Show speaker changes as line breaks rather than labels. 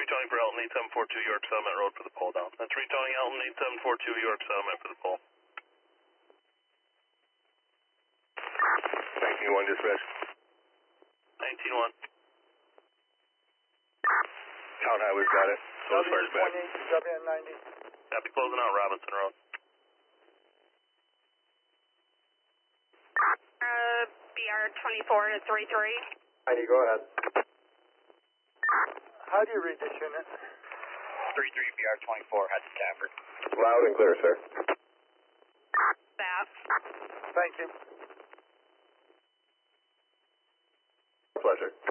retowing for Elton 8742 York Settlement Road for the pull down. That's retowing Elton 8742 York Settlement for the pull.
19-1 dispatch.
19-1.
Town Highway's got it. So as far as back.
WN90.
Copy, closing out Robinson Road.
BR24 to 33.
Heidi, go ahead.
How do you read this unit?
33 BR24, head to Stafford. Loud and clear, sir.
Staff.
Thank you.
Pleasure.